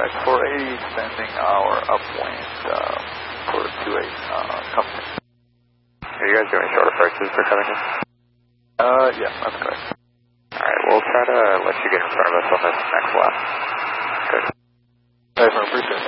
Right, 480, sending our upwind for 28 company. Are you guys doing short approaches for Covington? Yeah, that's correct. Alright, we'll try to let you get in front of us on this next lap. Good. Thanks, I appreciate it.